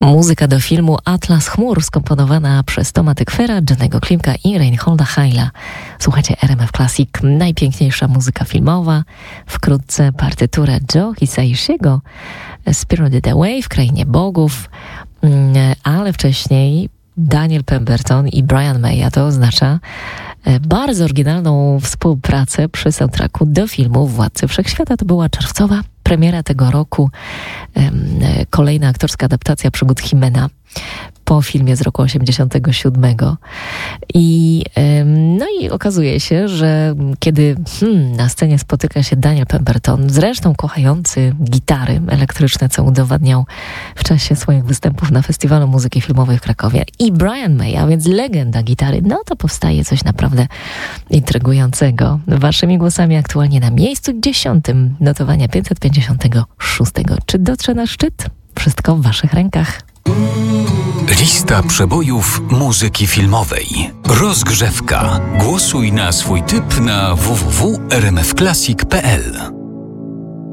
Muzyka do filmu Atlas chmur skomponowana przez Toma Tykwera, Johnego Klimka i Reinholda Heila. Słuchajcie RMF Classic, najpiękniejsza muzyka filmowa. Wkrótce partytura Joe Hisaishiego, Spirited Away w Krainie Bogów, ale wcześniej Daniel Pemberton i Brian May, a to oznacza bardzo oryginalną współpracę przy soundtracku do filmu Władcy Wszechświata. To była czerwcowa premiera tego roku, kolejna aktorska adaptacja przygód Himena po filmie z roku 87. No i okazuje się, że kiedy na scenie spotyka się Daniel Pemberton, zresztą kochający gitary elektryczne, co udowadniał w czasie swoich występów na Festiwalu Muzyki Filmowej w Krakowie, i Brian May, a więc legenda gitary, no to powstaje coś naprawdę intrygującego. Waszymi głosami aktualnie na miejscu 10 notowania 556. Czy dotrze na szczyt? Wszystko w waszych rękach. Lista przebojów muzyki filmowej. Rozgrzewka. Głosuj na swój typ na www.rmfclassic.pl.